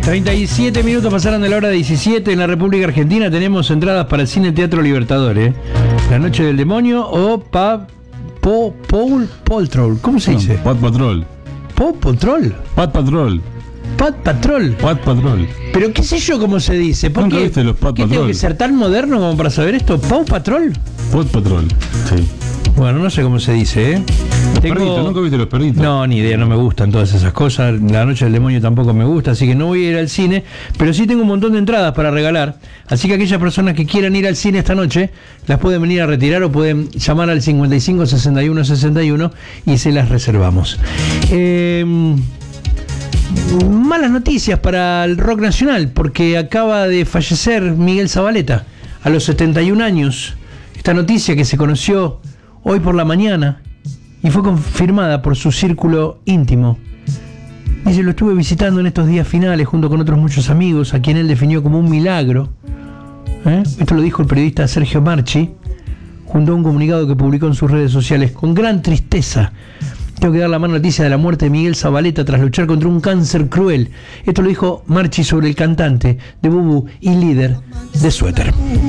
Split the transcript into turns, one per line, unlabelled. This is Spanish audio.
37 minutos pasaron de la hora 17 en la República Argentina. Tenemos entradas para el Cine Teatro Libertadores, La Noche del Demonio o Paul Patrol. ¿Cómo se dice?
Pat Patrol.
¿Paw Patrol?
Pat Patrol.
Pat Patrol.
Pat Patrol.
Pero qué sé yo cómo se dice. ¿Por
¿Nunca
qué?
viste los Pat
¿Qué tengo
Patrol?
que ser tan moderno como para saber esto? ¿Paw Patrol?
Pat Patrol. Sí.
Bueno, no sé cómo se dice, ¿eh?
Perritos, ¿nunca viste los perritos?
No, ni idea, no me gustan todas esas cosas. La Noche del Demonio tampoco me gusta, así que no voy a ir al cine. Pero sí tengo un montón de entradas para regalar. Así que aquellas personas que quieran ir al cine esta noche, las pueden venir a retirar o pueden llamar al 55 61 61 y se las reservamos. Malas noticias para el rock nacional, porque acaba de fallecer Miguel Zavaleta a los 71 años. Esta noticia que se conoció hoy por la mañana y fue confirmada por su círculo íntimo. Dice, lo estuve visitando en estos días finales junto con otros muchos amigos, a quien él definió como un milagro. Esto lo dijo el periodista Sergio Marchi, junto a un comunicado que publicó en sus redes sociales. Con gran tristeza tengo que dar la mala noticia de la muerte de Miguel Zavaleta tras luchar contra un cáncer cruel. Esto lo dijo Marchi sobre el cantante de Bubu y líder de Suéter.